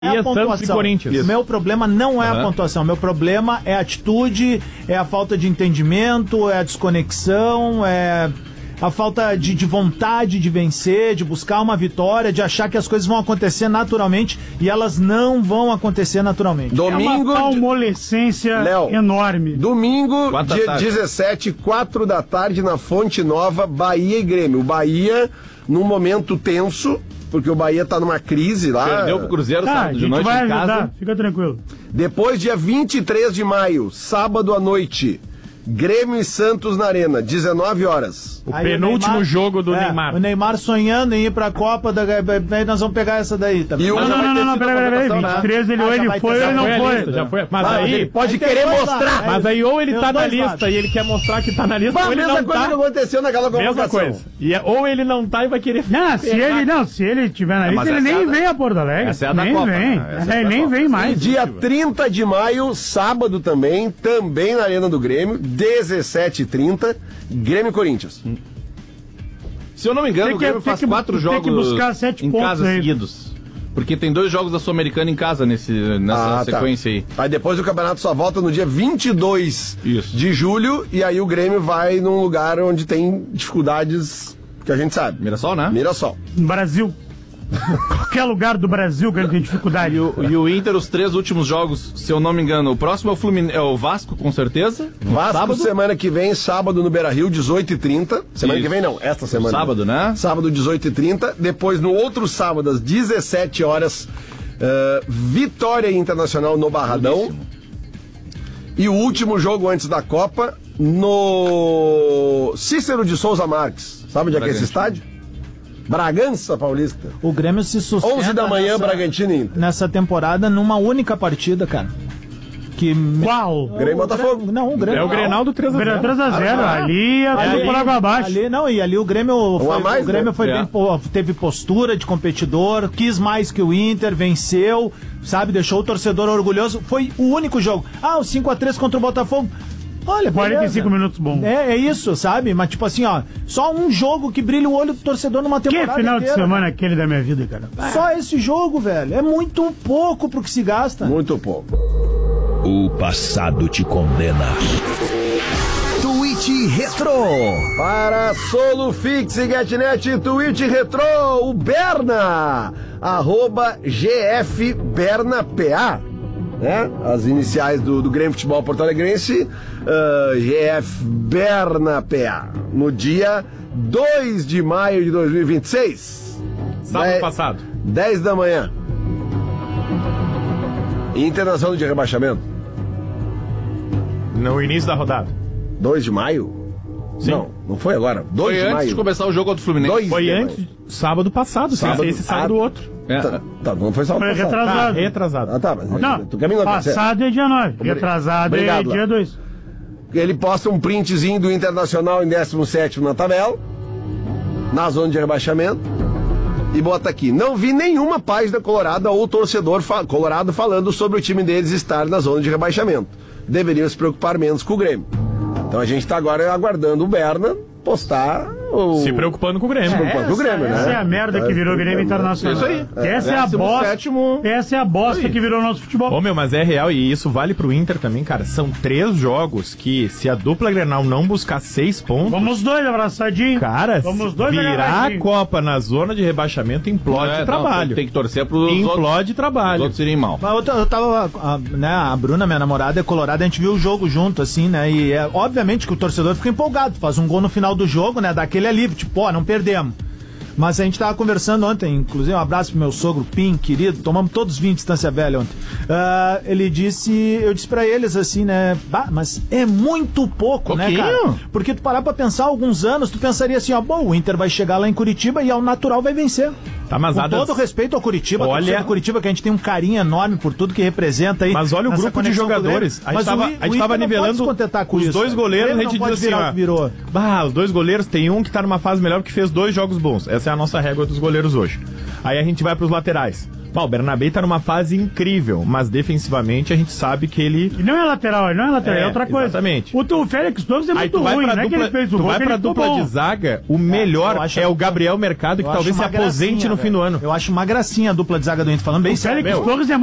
É a pontuação. Corinthians. Meu problema não é a pontuação. Meu problema é a atitude, é a falta de entendimento, é a desconexão, é a falta de vontade de vencer, de buscar uma vitória, de achar que as coisas vão acontecer naturalmente e elas não vão acontecer naturalmente. Domingo, é uma palmolescência enorme. Domingo, dia 17, 4 da tarde, na Fonte Nova, Bahia e Grêmio. O Bahia, num momento tenso, porque o Bahia tá numa crise lá. Perdeu pro Cruzeiro sábado de noite em casa. Fica tranquilo. Depois, dia 23 de maio, sábado à noite, Grêmio e Santos na Arena, 19 horas. O penúltimo jogo do Neymar. O Neymar sonhando em ir pra Copa, daí nós vamos pegar essa daí também. Não, peraí. 23 ele ou ele foi ou ele não foi. Já foi. Mas aí ele pode querer mostrar. Mas aí ou ele tá na lista e ele quer mostrar que tá na lista, ou ele não tá. Mesma coisa que aconteceu naquela convocação. Mesma coisa. Ou ele não tá e vai querer... Se ele tiver na lista, ele nem vem a Porto Alegre. Essa é a da Copa. Nem vem mais. E dia 30 de maio, sábado também na Arena do Grêmio, 17h30, Grêmio e Corinthians. Se eu não me engano, o Grêmio faz 4 jogos tem que buscar 7 em pontos casa aí. seguidos. Porque tem 2 jogos da Sul-Americana em casa nessa sequência aí. Aí depois o campeonato só volta no dia 22 de julho, e aí o Grêmio vai num lugar onde tem dificuldades que a gente sabe. Mirassol, né? Mirassol. No Brasil. Qualquer lugar do Brasil que a gente tem dificuldade. E o Inter, os 3 últimos jogos, se eu não me engano, o próximo é o Vasco, com certeza. Vasco, sábado. Semana que vem, sábado no Beira-Rio, 18h30. Semana que vem não, esta semana. Sábado, né? Sábado, 18h30. Depois, no outro sábado, às 17 horas, Vitória Internacional no Barradão. Belíssimo. E o último jogo antes da Copa, no Cícero de Souza Marques. Sabe onde é que é esse estádio? Bragança Paulista. O Grêmio se sustenta 11 da manhã, Bragantino Inter. Nessa temporada, numa única partida, cara. Qual? Grêmio Botafogo. Não, o Grêmio. É o Grenal do 3x0. 3x0. Ali é por água abaixo. Ali o Grêmio teve postura de competidor, quis mais que o Inter, venceu, sabe, deixou o torcedor orgulhoso. Foi o único jogo. O 5x3 contra o Botafogo. Olha, 45 minutos bom. É isso, sabe? Mas tipo assim, só um jogo que brilha o olho do torcedor numa temporada Que final inteira, de semana aquele da minha vida, cara? Só esse jogo, velho. É muito pouco pro que se gasta. Muito pouco. O passado te condena. Tweet Retro. Para Solufix e GetNet, Tweet Retro, o Berna, @GFBernaPA. Né? As iniciais do Grêmio Futebol Porto Alegrense, GF Berna PA, no dia 2 de maio de 2026. Sábado passado. 10 da manhã. Internacional de rebaixamento. No início da rodada. 2 de maio? Sim. Não foi agora. 2 de maio. Antes de começar o jogo contra o Fluminense. Foi antes, sábado passado. Esse sábado outro. Não foi sábado passado. Retrasado. Retrasado. Mas passado é dia 9. Retrasado é dia 2. Ele posta um printzinho do Internacional em 17º na tabela, na zona de rebaixamento, e bota aqui: não vi nenhuma página colorada ou torcedor colorado falando sobre o time deles estar na zona de rebaixamento. Deveriam se preocupar menos com o Grêmio. Então a gente está agora aguardando o Berna postar se preocupando com o Grêmio. Essa é a merda que virou Grêmio Internacional. Isso aí. Essa é a bosta. Essa é a bosta que virou nosso futebol. Mas é real, e isso vale pro Inter também, cara. São 3 jogos que, se a dupla Grenal não buscar 6 pontos... Vamos dois abraçadinhos. Cara, vamos dois virar a Copa na zona de rebaixamento implode o trabalho. Tem que torcer pros implode trabalho. Os outros irem mal. Eu tava, a Bruna, minha namorada, é colorada, a gente viu o jogo junto, assim, né? E obviamente que o torcedor fica empolgado, faz um gol no final do jogo, né? Daquele alívio, tipo, não perdemos. Mas a gente tava conversando ontem, inclusive um abraço pro meu sogro Pim, querido, tomamos todos 20 Distância Velha ontem. Eu disse pra eles assim, né, mas é muito pouco, né, cara? Porque tu parar pra pensar alguns anos, tu pensaria assim, o Inter vai chegar lá em Curitiba e ao natural vai vencer. Tá, mas com todo respeito ao Curitiba, olha Curitiba, que a gente tem um carinho enorme por tudo que representa aí. Mas olha o grupo de jogadores. A gente tava nivelando os 2 goleiros, a gente diz assim, os 2 goleiros, tem um que tá numa fase melhor porque fez 2 jogos bons. Essa é a nossa régua dos goleiros hoje. Aí a gente vai pros laterais. O Bernabé tá numa fase incrível, mas defensivamente a gente sabe que ele... E não é lateral, é outra coisa. Exatamente. O Félix Torres é muito ruim, não é que ele fez o gol, vai pra dupla de zaga, o melhor é o Gabriel Mercado, que talvez se aposente no fim do ano. Eu acho uma gracinha a dupla de zaga do Inter, falando bem sério. O Félix Torres é